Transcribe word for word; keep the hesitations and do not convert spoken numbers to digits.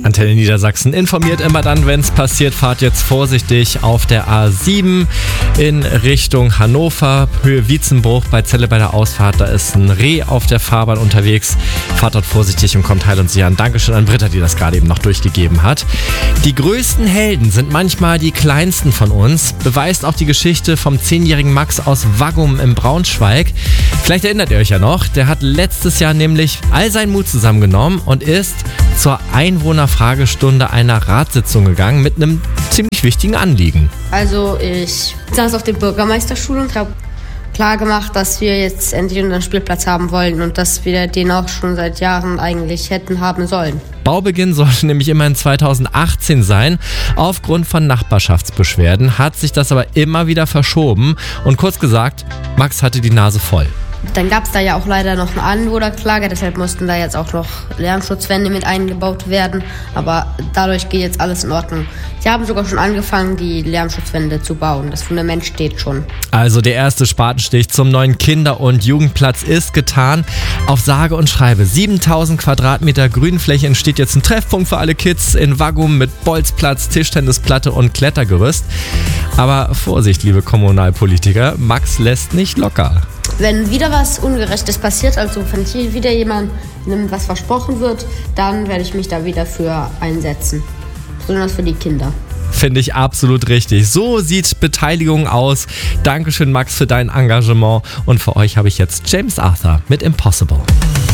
Antenne Niedersachsen informiert immer dann, wenn es passiert. Fahrt jetzt vorsichtig auf der A sieben in Richtung Hannover, Höhe Wietzenbruch bei Celle bei der Ausfahrt. Da ist ein Reh auf der Fahrbahn unterwegs. Fahrt dort vorsichtig und kommt heil und sicher an. Dankeschön an Britta, die das gerade eben noch durchgegeben hat. Die größten Helden sind manchmal die kleinsten von uns. Beweist auch die Geschichte vom zehnjährigen Max aus Waggum im Braunschweig. Vielleicht erinnert ihr euch ja noch, der hat letztes Jahr nämlich all seinen Mut zusammengenommen und ist zur Einwohnerfragestunde einer Ratssitzung gegangen mit einem ziemlich wichtigen Anliegen. Also ich saß auf der Bürgermeisterschule und habe klar gemacht, dass wir jetzt endlich unseren Spielplatz haben wollen und dass wir den auch schon seit Jahren eigentlich hätten haben sollen. Baubeginn sollte nämlich immerhin zweitausendachtzehn sein. Aufgrund von Nachbarschaftsbeschwerden hat sich das aber immer wieder verschoben. Und kurz gesagt, Max hatte die Nase voll. Dann gab es da ja auch leider noch eine Anwohnerklage, deshalb mussten da jetzt auch noch Lärmschutzwände mit eingebaut werden. Aber dadurch geht jetzt alles in Ordnung. Sie haben sogar schon angefangen, die Lärmschutzwände zu bauen. Das Fundament steht schon. Also der erste Spatenstich zum neuen Kinder- und Jugendplatz ist getan. Auf sage und schreibe siebentausend Quadratmeter Grünfläche entsteht jetzt ein Treffpunkt für alle Kids in Waggum mit Bolzplatz, Tischtennisplatte und Klettergerüst. Aber Vorsicht, liebe Kommunalpolitiker, Max lässt nicht locker. Wenn wieder was Ungerechtes passiert, also wenn hier wieder jemandem was versprochen wird, dann werde ich mich da wieder für einsetzen. Besonders für die Kinder. Finde ich absolut richtig. So sieht Beteiligung aus. Dankeschön, Max, für dein Engagement. Und für euch habe ich jetzt James Arthur mit Impossible.